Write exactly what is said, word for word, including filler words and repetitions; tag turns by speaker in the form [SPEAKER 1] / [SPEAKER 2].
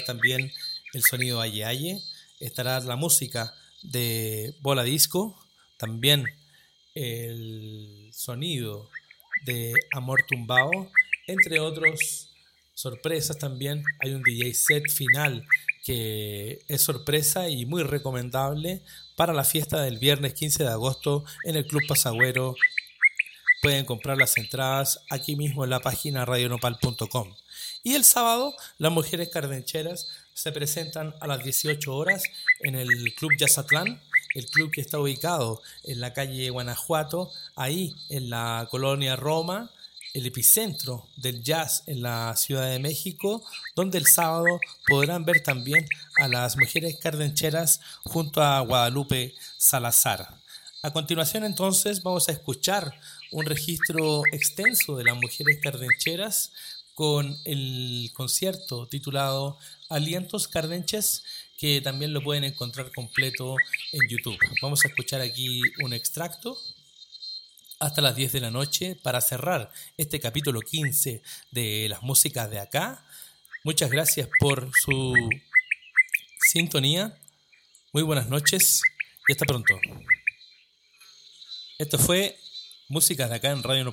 [SPEAKER 1] también el sonido Aye Aye, estará la música de Bola Disco, también el sonido de Amor Tumbao, entre otros sorpresas también. Hay un D J set final que es sorpresa y muy recomendable para la fiesta del viernes quince de agosto en el Club Pasagüero. Pueden comprar las entradas aquí mismo en la página radio nopal punto com. Y el sábado, las mujeres cardencheras se presentan a las dieciocho horas en el Club Yazatlán, el club que está ubicado en la calle Guanajuato, ahí en la colonia Roma, el epicentro del jazz en la Ciudad de México, donde el sábado podrán ver también a las mujeres cardencheras junto a Guadalupe Salazar. A continuación, entonces, vamos a escuchar un registro extenso de las mujeres cardencheras con el concierto titulado Alientos Cardenches, que también lo pueden encontrar completo en YouTube. Vamos a escuchar aquí un extracto hasta las diez de la noche para cerrar este capítulo quince de las músicas de acá. Muchas gracias por su sintonía. Muy buenas noches y hasta pronto. Esto fue Músicas de acá en Radio Nopal.